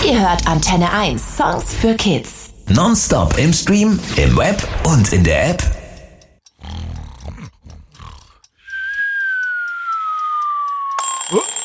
Ihr hört Antenne 1 Songs für Kids. Nonstop im Stream, im Web und in der App.